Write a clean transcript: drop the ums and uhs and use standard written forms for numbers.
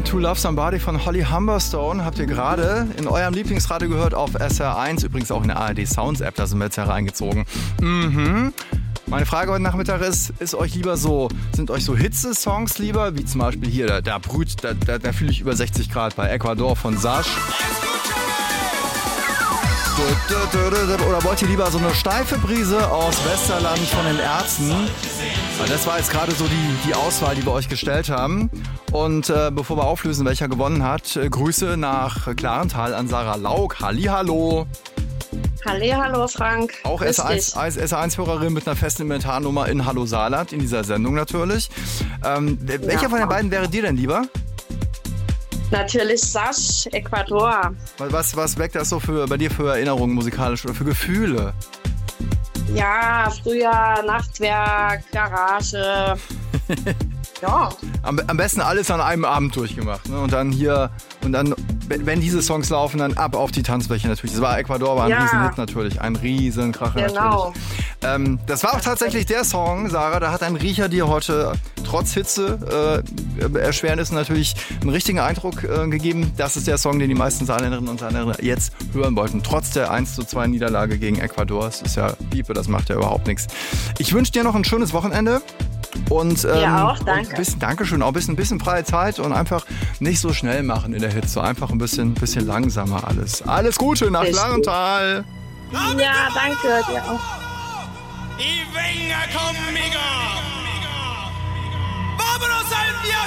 To Love Somebody von Holly Humberstone habt ihr gerade in eurem Lieblingsradio gehört auf SR1, übrigens auch in der ARD Sounds App, da sind wir jetzt hereingezogen. Meine Frage heute Nachmittag sind euch so Hitze-Songs lieber, wie zum Beispiel hier, da fühle ich über 60 Grad bei Ecuador von Sash. Oder wollt ihr lieber so eine steife Brise aus Westerland von den Ärzten? Das war jetzt gerade so die Auswahl, die wir euch gestellt haben. Und bevor wir auflösen, welcher gewonnen hat, Grüße nach Klarental an Sarah Lauk. Hallihallo. Hallo Frank. Auch SR1-Hörerin mit einer festen Inventarnummer in Hallo Saarland, in dieser Sendung natürlich. Welcher von den beiden wäre dir denn lieber? Natürlich Sash, Ecuador. Was weckt das so bei dir für Erinnerungen musikalisch oder für Gefühle? Ja, früher Nachtwerk, Garage. Ja. Am besten alles an einem Abend durchgemacht. Ne? Und dann, wenn diese Songs laufen, dann ab auf die Tanzfläche natürlich. Ecuador war ein Riesenhit natürlich, ein Riesenkracher genau. Natürlich. Das war auch tatsächlich der Song, Sarah, da hat ein Riecher dir heute trotz Hitze Erschwernissen natürlich einen richtigen Eindruck gegeben. Das ist der Song, den die meisten Saarländerinnen und Saarländer jetzt hören wollten. Trotz der 1:2 Niederlage gegen Ecuador. Das ist ja Piepe, das macht ja überhaupt nichts. Ich wünsche dir noch ein schönes Wochenende. Und auch, danke. Dankeschön, auch ein bisschen freie Zeit und einfach nicht so schnell machen in der Hitze, einfach ein bisschen langsamer alles. Alles Gute nach Klarental. Ja, danke, dir auch. Y venga conmigo. Vámonos a